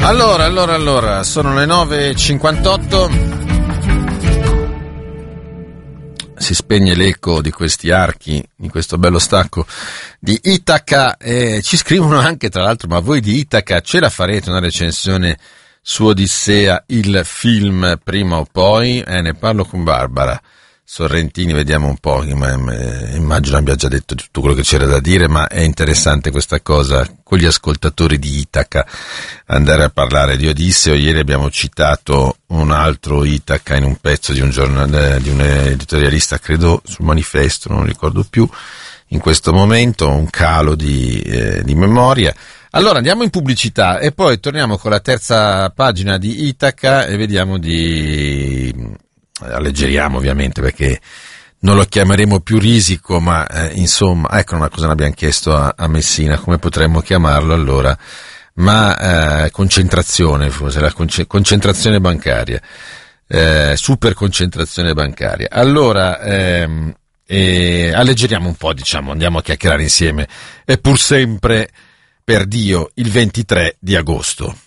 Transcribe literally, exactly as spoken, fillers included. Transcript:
Allora, allora, allora, sono le nove e cinquantotto. Si spegne l'eco di questi archi, di questo bello stacco di Itaca. E ci scrivono anche, tra l'altro, ma voi di Itaca ce la farete una recensione su Odissea, il film, prima o poi? Eh, ne parlo con Barbara Sorrentini, vediamo un po', immagino abbia già detto tutto quello che c'era da dire, ma è interessante questa cosa con gli ascoltatori di Itaca, andare a parlare di Odisseo. Ieri abbiamo citato un altro Itaca in un pezzo di un giornale, di un editorialista, credo sul Manifesto, non ricordo più in questo momento, un calo di, eh, di memoria. Allora andiamo in pubblicità e poi torniamo con la terza pagina di Itaca e vediamo di... alleggeriamo ovviamente perché non lo chiameremo più Risico, ma eh, insomma, ecco una cosa ne abbiamo chiesto a, a Messina, come potremmo chiamarlo allora, ma eh, concentrazione, forse la conce- concentrazione bancaria, eh, super concentrazione bancaria. Allora ehm, eh, alleggeriamo un po', diciamo, andiamo a chiacchierare insieme, è pur sempre per Dio il ventitré di agosto.